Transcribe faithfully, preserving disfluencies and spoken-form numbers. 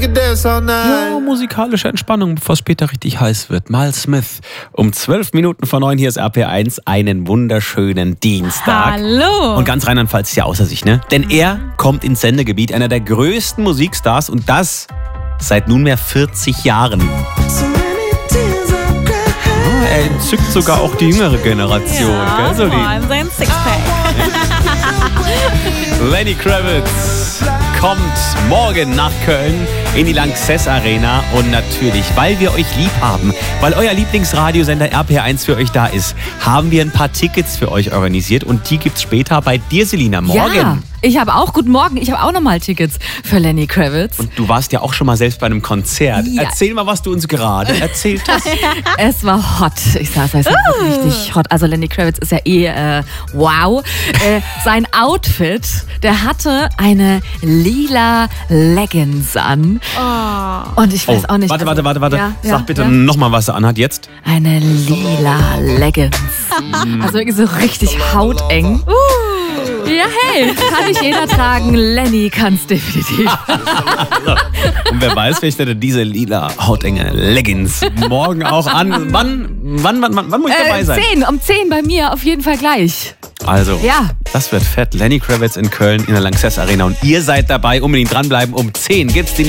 Ja, musikalische Entspannung, bevor es später richtig heiß wird. Miles Smith um zwölf Minuten vor neun, hier ist R P eins. Einen wunderschönen Dienstag. Hallo. Und ganz Rheinland-Pfalz ist ja außer sich, ne? Denn er kommt ins Sendegebiet, einer der größten Musikstars und das seit nunmehr vierzig Jahren. Oh, er entzückt sogar auch die jüngere Generation. Ja, gell, so vor allem sein Sixpack. Lenny Kravitz kommt morgen nach Köln in die Lanxess Arena und natürlich, weil wir euch lieb haben, weil euer Lieblingsradiosender R P eins für euch da ist, haben wir ein paar Tickets für euch organisiert und die gibt's später bei dir, Selina, morgen. Ja, ich habe auch, guten Morgen, ich habe auch nochmal Tickets für Lenny Kravitz. Und du warst ja auch schon mal selbst bei einem Konzert. Ja. Erzähl mal, was du uns gerade erzählt hast. Es war hot. Ich sag, es war Ah. richtig hot. Also Lenny Kravitz ist ja eh äh, wow. Äh, sein Outfit, der hatte eine lila Leggings an. Und ich weiß Oh, auch nicht. warte, also, warte, warte, warte. Ja, Sag ja, bitte ja. nochmal, was er anhat jetzt. Eine lila Leggings. Also wirklich so richtig hauteng. Ja, hey, kann nicht jeder tragen. Lenny kann's definitiv. Und wer weiß, vielleicht hat er diese lila hautenge Leggings morgen auch an. Wann, wann, wann, wann, wann muss ich dabei Äh, sein? zehn, um zehn bei mir auf jeden Fall gleich. Also, Ja. das wird fett. Lenny Kravitz in Köln in der Lanxess Arena. Und ihr seid dabei. Unbedingt dranbleiben. Um zehn gibt's die